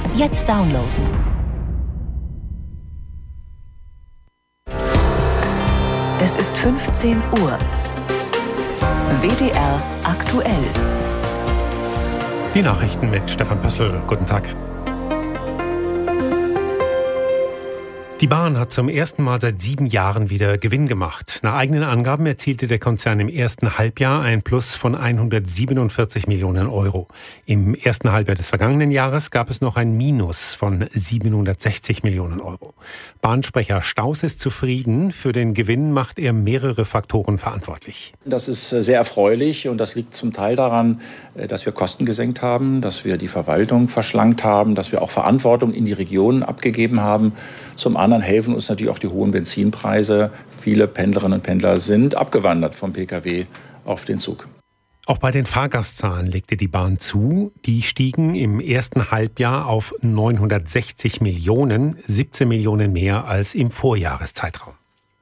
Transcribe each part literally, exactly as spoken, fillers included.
Jetzt downloaden. Es ist fünfzehn Uhr. W D R aktuell. Die Nachrichten mit Stefan Pössl. Guten Tag. Die Bahn hat zum ersten Mal seit sieben Jahren wieder Gewinn gemacht. Nach eigenen Angaben erzielte der Konzern im ersten Halbjahr ein Plus von hundertsiebenundvierzig Millionen Euro. Im ersten Halbjahr des vergangenen Jahres gab es noch ein Minus von siebenhundertsechzig Millionen Euro. Bahnsprecher Staus ist zufrieden. Für den Gewinn macht er mehrere Faktoren verantwortlich. Das ist sehr erfreulich und das liegt zum Teil daran, dass wir Kosten gesenkt haben, dass wir die Verwaltung verschlankt haben, dass wir auch Verantwortung in die Regionen abgegeben haben. Zum anderen helfen uns natürlich auch die hohen Benzinpreise. Viele Pendlerinnen und Pendler sind abgewandert vom Pkw auf den Zug. Auch bei den Fahrgastzahlen legte die Bahn zu. Die stiegen im ersten Halbjahr auf neunhundertsechzig Millionen, siebzehn Millionen mehr als im Vorjahreszeitraum.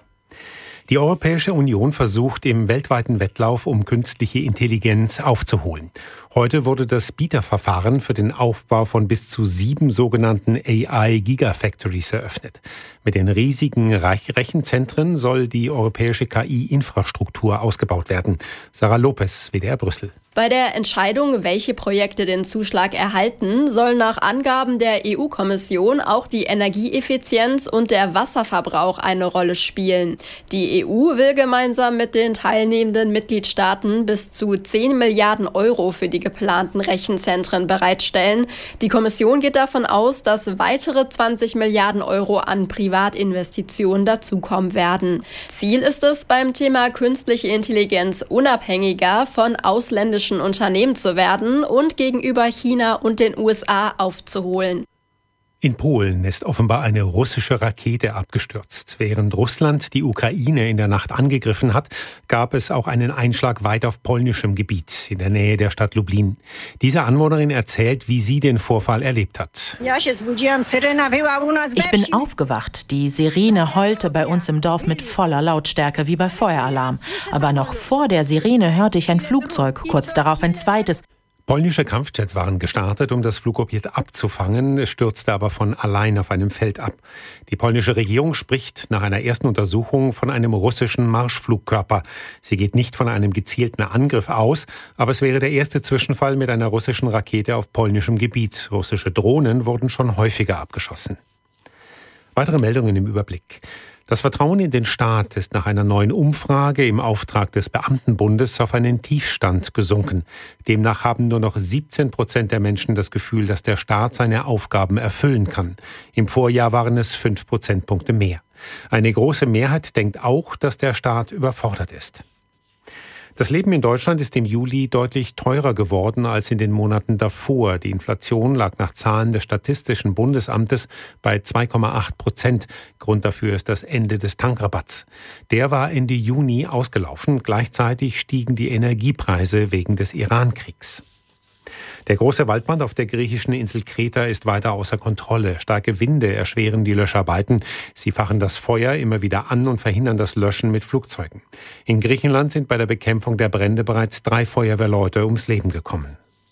Die Europäische Union versucht im weltweiten Wettlauf um künstliche Intelligenz aufzuholen. Heute wurde das Bieterverfahren für den Aufbau von bis zu sieben sogenannten A I-Gigafactories eröffnet. Mit den riesigen Rechenzentren soll die europäische K I-Infrastruktur ausgebaut werden. Sarah Lopez, W D R Brüssel. Bei der Entscheidung, welche Projekte den Zuschlag erhalten, soll nach Angaben der E U-Kommission auch die Energieeffizienz und der Wasserverbrauch eine Rolle spielen. Die E U will gemeinsam mit den teilnehmenden Mitgliedstaaten bis zu zehn Milliarden Euro für die geplanten Rechenzentren bereitstellen. Die Kommission geht davon aus, dass weitere zwanzig Milliarden Euro an Privatinvestitionen dazukommen werden. Ziel ist es, beim Thema künstliche Intelligenz unabhängiger von ausländischen Unternehmen zu werden und gegenüber China und den U S A aufzuholen. In Polen ist offenbar eine russische Rakete abgestürzt. Während Russland die Ukraine in der Nacht angegriffen hat, gab es auch einen Einschlag weit auf polnischem Gebiet, in der Nähe der Stadt Lublin. Diese Anwohnerin erzählt, wie sie den Vorfall erlebt hat. Ich bin aufgewacht. Die Sirene heulte bei uns im Dorf mit voller Lautstärke, wie bei Feueralarm. Aber noch vor der Sirene hörte ich ein Flugzeug, kurz darauf ein zweites. Polnische Kampfjets waren gestartet, um das Flugobjekt abzufangen. Es stürzte aber von allein auf einem Feld ab. Die polnische Regierung spricht nach einer ersten Untersuchung von einem russischen Marschflugkörper. Sie geht nicht von einem gezielten Angriff aus, aber es wäre der erste Zwischenfall mit einer russischen Rakete auf polnischem Gebiet. Russische Drohnen wurden schon häufiger abgeschossen. Weitere Meldungen im Überblick. Das Vertrauen in den Staat ist nach einer neuen Umfrage im Auftrag des Beamtenbundes auf einen Tiefstand gesunken. Demnach haben nur noch siebzehn Prozent der Menschen das Gefühl, dass der Staat seine Aufgaben erfüllen kann. Im Vorjahr waren es fünf Prozentpunkte mehr. Eine große Mehrheit denkt auch, dass der Staat überfordert ist. Das Leben in Deutschland ist im Juli deutlich teurer geworden als in den Monaten davor. Die Inflation lag nach Zahlen des Statistischen Bundesamtes bei zwei Komma acht Prozent. Grund dafür ist das Ende des Tankrabatts. Der war Ende Juni ausgelaufen. Gleichzeitig stiegen die Energiepreise wegen des Iran-Kriegs. Der große Waldbrand auf der griechischen Insel Kreta ist weiter außer Kontrolle. Starke Winde erschweren die Löscharbeiten. Sie fachen das Feuer immer wieder an und verhindern das Löschen mit Flugzeugen. In Griechenland sind bei der Bekämpfung der Brände bereits drei Feuerwehrleute ums Leben gekommen.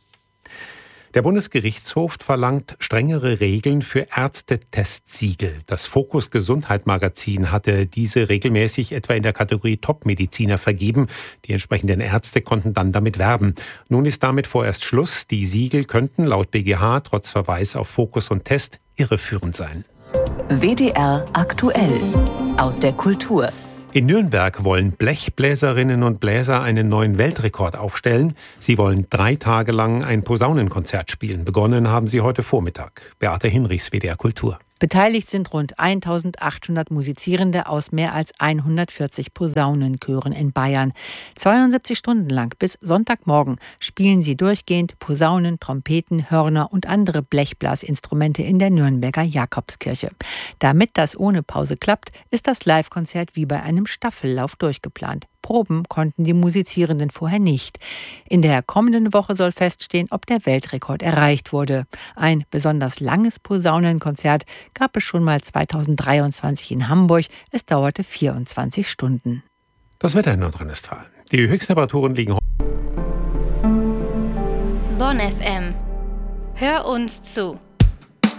Der Bundesgerichtshof verlangt strengere Regeln für Ärztetestsiegel. Das Fokus Gesundheit Magazin hatte diese regelmäßig etwa in der Kategorie Top-Mediziner vergeben. Die entsprechenden Ärzte konnten dann damit werben. Nun ist damit vorerst Schluss. Die Siegel könnten laut B G H trotz Verweis auf Fokus und Test irreführend sein. W D R aktuell aus der Kultur. In Nürnberg wollen Blechbläserinnen und Bläser einen neuen Weltrekord aufstellen. Sie wollen drei Tage lang ein Posaunenkonzert spielen. Begonnen haben sie heute Vormittag. Beate Hinrichs, W D R Kultur. Beteiligt sind rund eintausendachthundert Musizierende aus mehr als hundertvierzig Posaunenchören in Bayern. zweiundsiebzig Stunden lang bis Sonntagmorgen spielen sie durchgehend Posaunen, Trompeten, Hörner und andere Blechblasinstrumente in der Nürnberger Jakobskirche. Damit das ohne Pause klappt, ist das Live-Konzert wie bei einem Staffellauf durchgeplant. Proben konnten die Musizierenden vorher nicht. In der kommenden Woche soll feststehen, ob der Weltrekord erreicht wurde. Ein besonders langes Posaunenkonzert gab es schon mal zweitausenddreiundzwanzig in Hamburg. Es dauerte vierundzwanzig Stunden. Das Wetter in Nordrhein-Westfalen. Die Höchsttemperaturen liegen Bonn F M. Hör uns zu.